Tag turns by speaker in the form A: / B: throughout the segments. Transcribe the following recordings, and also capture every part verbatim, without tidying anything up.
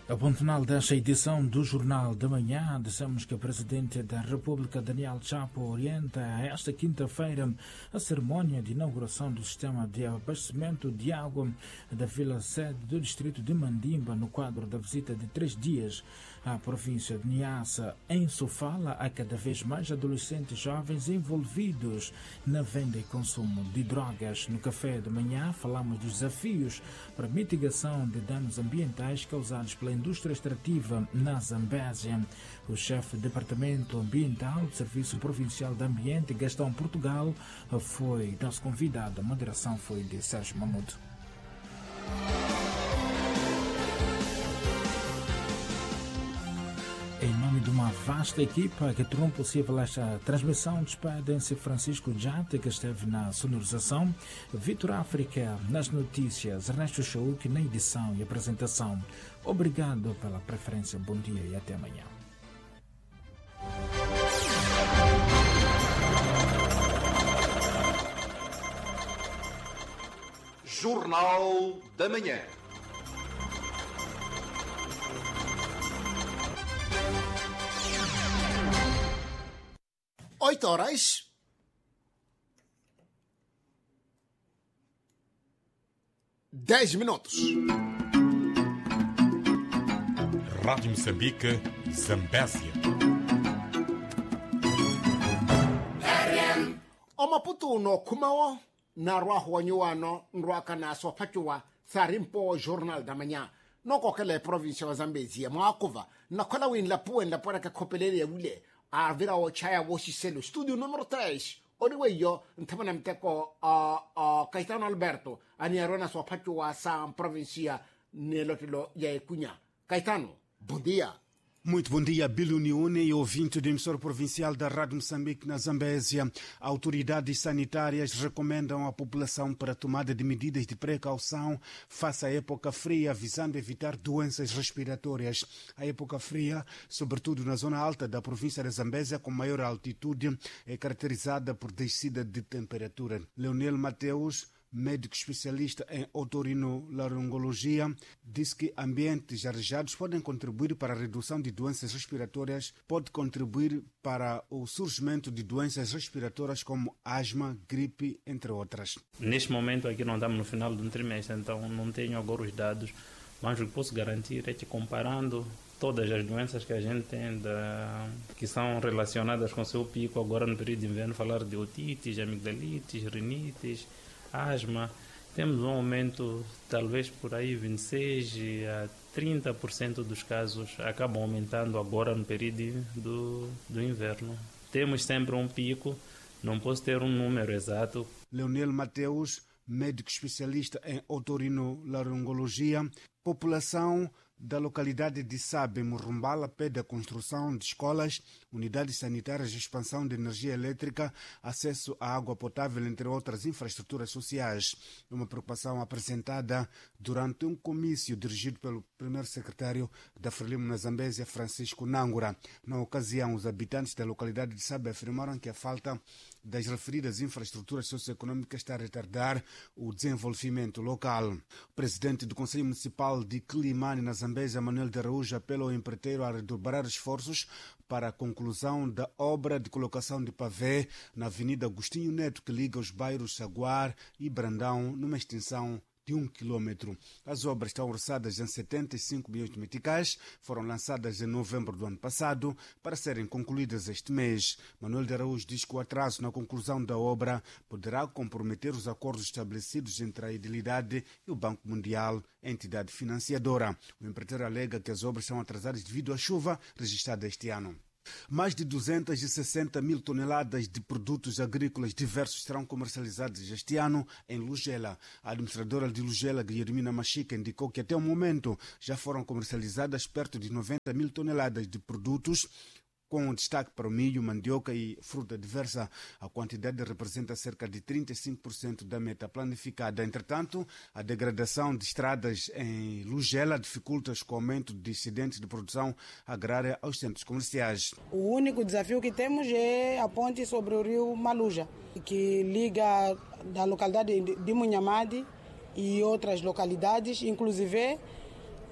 A: A ponto final desta edição do Jornal da Manhã, dissemos que o Presidente da República, Daniel Chapo, orienta esta quinta-feira a cerimônia de inauguração do sistema de abastecimento de água da Vila Sede do Distrito de Mandimba, no quadro da visita de três dias à província de Niassa. Em Sofala, há cada vez mais adolescentes jovens envolvidos na venda e consumo de drogas. No café da manhã, falamos dos desafios para a mitigação de danos ambientais causados pela indústria extrativa na Zambésia. O chefe do Departamento Ambiental do Serviço Provincial de Ambiente, Gastão Portugal, foi nosso convidado. A moderação foi de Sérgio Mamudo. Em nome de uma vasta equipa que tornou possível esta transmissão, despedem-se Francisco Jate, que esteve na sonorização, Vitor África nas notícias, Ernesto Chauk na edição e apresentação. Obrigado pela preferência, bom dia e até amanhã.
B: Jornal da Manhã.
C: Oito horas. Dez minutos.
D: Rádio Moçambique, Zambésia.
C: O Maputo no Kumao, na rua Huanyuano, nruaka na Sopachua, Sarimpo Jornal da Manhã. No kokele província wa Zambésia, Moakuva, na kola win la puen la pora ka kopelele ya ule. A vira o chaya woshiselo studio número três. Oriwe yo ntamana mteko a a Caetano Alberto ani arona so pacho wa sa província nelotilo ya Ekunya. Caetano, bom dia.
E: Muito bom dia, Bilu Niune e ouvinte do emissor provincial da Rádio Moçambique na Zambésia. Autoridades sanitárias recomendam à população para a tomada de medidas de precaução face à época fria, visando evitar doenças respiratórias. A época fria, sobretudo na zona alta da província da Zambésia, com maior altitude, é caracterizada por descida de temperatura. Leonel Mateus, médico especialista em otorrinolaringologia, disse que ambientes arejados podem contribuir para a redução de doenças respiratórias, pode contribuir para o surgimento de doenças respiratórias como asma, gripe, entre outras.
F: Neste momento aqui não estamos no final de um trimestre, então não tenho agora os dados, mas o que posso garantir é que comparando todas as doenças que a gente tem da, que são relacionadas com o seu pico agora no período de inverno, falar de otites, amigdalites, rinites, asma, temos um aumento talvez por aí vinte e seis a trinta por cento dos casos acabam aumentando agora no período do, do inverno. Temos sempre um pico, não posso ter um número exato.
E: Leonel Mateus, médico especialista em otorrinolaringologia, população da localidade de Sabe, Murumbala, pede a construção de escolas, unidades sanitárias, expansão de energia elétrica, acesso à água potável, entre outras infraestruturas sociais. É uma preocupação apresentada durante um comício dirigido pelo primeiro secretário da Frelimo na Zambésia, Francisco Nangura. Na ocasião, os habitantes da localidade de Sabe afirmaram que a falta das referidas infraestruturas socioeconômicas está a retardar o desenvolvimento local. O presidente do Conselho Municipal de Quilimane, na Zambésia, Manuel de Araújo, apela ao empreiteiro a redobrar esforços para a conclusão da obra de colocação de pavê na Avenida Agostinho Neto, que liga os bairros Saguar e Brandão, numa extensão de um quilômetro. As obras estão orçadas em setenta e cinco milhões de meticais, foram lançadas em novembro do ano passado para serem concluídas este mês. Manuel de Araújo diz que o atraso na conclusão da obra poderá comprometer os acordos estabelecidos entre a Idilidade e o Banco Mundial, entidade financiadora. O empreiteiro alega que as obras são atrasadas devido à chuva registrada este ano. Mais de duzentas e sessenta mil toneladas de produtos agrícolas diversos serão comercializados este ano em Lugela. A administradora de Lugela, Guilhermina Machica, indicou que até o momento já foram comercializadas perto de noventa mil toneladas de produtos, com destaque para o milho, mandioca e fruta diversa. A quantidade representa cerca de trinta e cinco por cento da meta planificada. Entretanto, a degradação de estradas em Lugela dificulta o aumento de excedentes de produção agrária aos centros comerciais.
G: O único desafio que temos é a ponte sobre o rio Maluja, que liga da localidade de Munhamadi e outras localidades, inclusive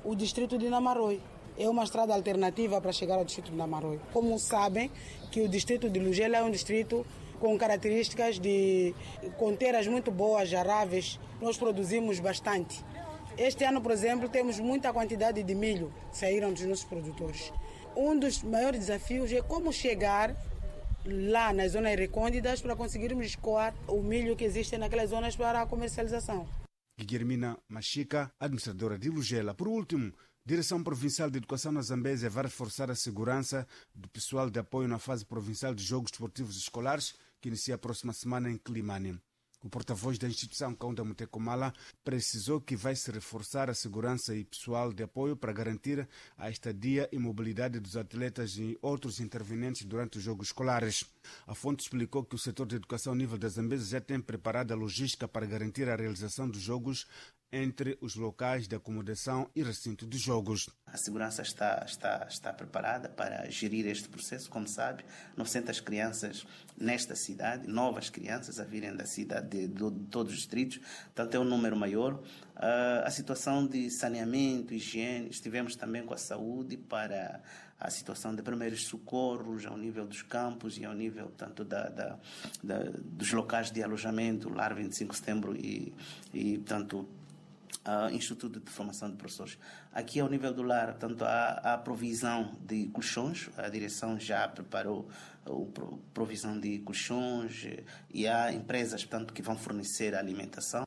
G: o distrito de Namaroi. É uma estrada alternativa para chegar ao distrito de Namaroi. Como sabem, que o distrito de Lugela é um distrito com características de com terras muito boas, aráveis. Nós produzimos bastante. Este ano, por exemplo, temos muita quantidade de milho que saíram dos nossos produtores. Um dos maiores desafios é como chegar lá nas zonas recônditas para conseguirmos escoar o milho que existe naquelas zonas para a comercialização.
E: Guilhermina Machica, administradora de Lugela. Por último, Direção Provincial de Educação na Zambésia vai reforçar a segurança do pessoal de apoio na fase provincial de Jogos Desportivos Escolares, que inicia a próxima semana em Climane. O porta-voz da instituição, Kaunda Mutekomala, precisou que vai se reforçar a segurança e pessoal de apoio para garantir a estadia e mobilidade dos atletas e outros intervenientes durante os jogos escolares. A fonte explicou que o setor de educação a nível da Zambésia já tem preparado a logística para garantir a realização dos jogos entre os locais de acomodação e recinto de jogos.
H: A segurança está, está, está preparada para gerir este processo. Como sabe, novecentas crianças nesta cidade, novas crianças a virem da cidade de, de, de todos os distritos, portanto é um número maior. Uh, a situação de saneamento, higiene, estivemos também com a saúde para a situação de primeiros socorros ao nível dos campos e ao nível tanto da, da, da, dos locais de alojamento, Lar vinte e cinco de Setembro e, e tanto Uh, Instituto de Formação de Professores. Aqui ao nível do lar, tanto há a provisão de colchões, a direção já preparou a provisão de colchões e há empresas, portanto, que vão fornecer a alimentação.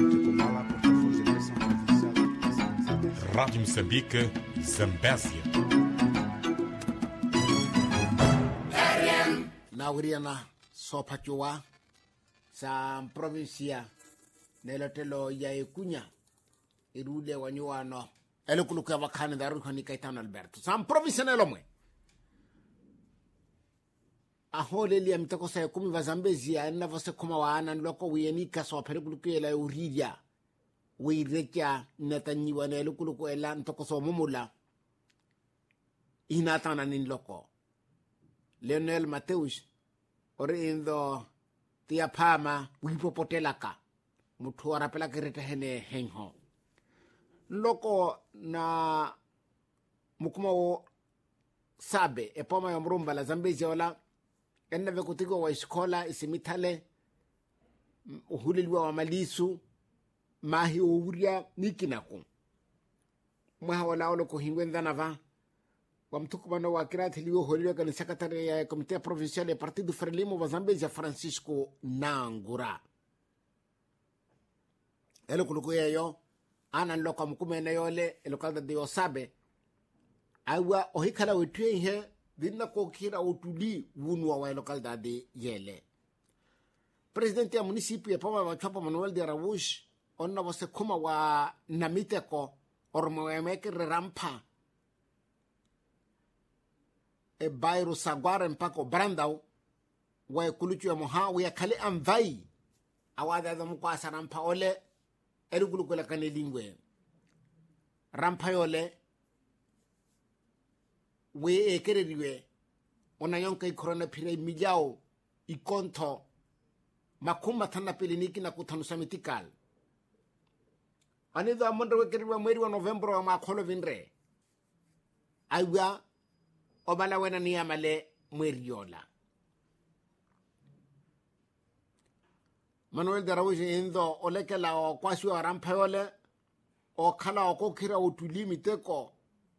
D: Rádio Moçambique, Zambésia.
C: Na uriana sopachua sa provincia nelotelo ya ikunya irule wanyuano ele kuluka wakani daru hani Caetano Alberto sam provincia nelomwe ahole li amtako sa kumi va Zambezia na vose kuma wana loko wiyenika so perikuluka ela uridia wirecha netanyiwa ne lukuluko ela ntoko so mumula inatana nin loko Leonel Mateus ore indo tia pama wipopotelaka mutu warapela kerete hene henho loko na mukuma wo sabe e poma ya mrumba la Zambezia wala enne vekutigo wa iskola isimithale uhulilwa wa malisu mahi uria nikinaku mwa wala olo ko hingwenda nava wa mtukubano wa kirati liwo holilwa kan secretary ya comité provincial ya Partido Frelimo wa Zambezia Francisco Nangura elo kuluko yeyo ana loka mkumene yole elokada de sabe awa ohikala wetwe he dinna ko kira utuli wunwa wa elokada de yele presidente ya municipio ya Poma wa Chapa Manuel de Araújo onna wase kuma wa namiteko ormo emeke rampa e bayro sagwara mpako brandau wa kuluchu ya moha wa kale amvai awada da mkwasa rampa ole erugulu kola kanelingwe rampa yole we ekereriwe ona yonka ikorona pire mijao ikonto makuma tana piliniki na kutanusa mitikal anido amondo wekeriwa mweri wa November wa makolo vinre aiwa obala wena ni amale mweri yola Manuel de Araújo indo olekela o kwasi wa rampa yole o kala o kokira utulimi teko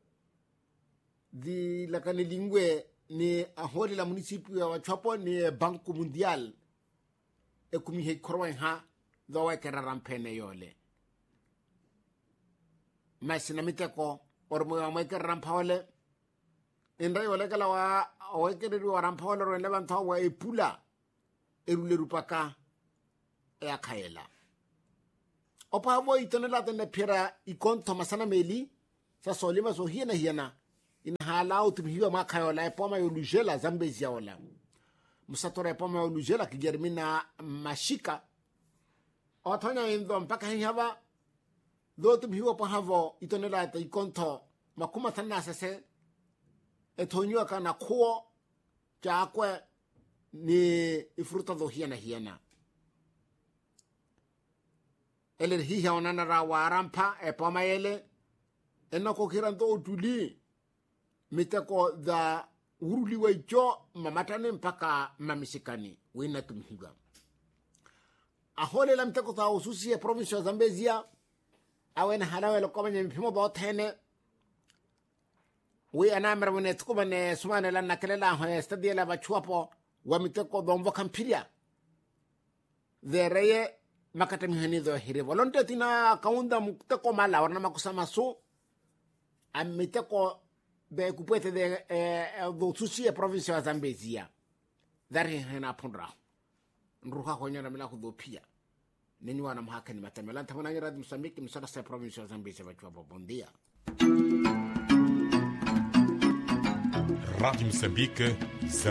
C: di la kanelingwe ni aholi la municipio ya Wachapo ni Banco Mundial e kumi he korwa ha do wa kera rampene yole masina miteko ormo ya mai kera rampa yole indai olekela wa o kere wa rampa yole ro levanta wa epula erule rupaka e akaela opa vo itonela tene pira ikonto masana meli sa solima so hiena hiena in hala utumhiwa makayola epoma yolujela Zambezia wala musatora epoma yolujela Guilhermina Machica otonya indo mpaka hihava do tumhiwa pa havo itonela te ikonto makuma tana sese etonyo kana kuo chakwe ni ifruta do hiena hiena ele hiha onana ra warampa epoma ele ena ko kiranto utuli miteko da uruli waicho mamatane mpaka mamisikani wina tumhuga ahole la miteko ta ususi ya province ya Zambezia awena halawe lokoma nyempimo botene we anamra wene tukuma ne sumane la nakelela ho stadia la bachuapo wa miteko dombo kampiria dereye makatami hanido hire volonte tina kaunda muteko mala warna makusama su amiteko be kupete de eh do susi ya province ya Zambezia dari hena pundra nruha ko nyana mila ko do pia nini wana mhaka ni matamela ntamana ngira Mozambique msala sa province ya Zambezia bachwa bondia.
D: Rádio Moçambique,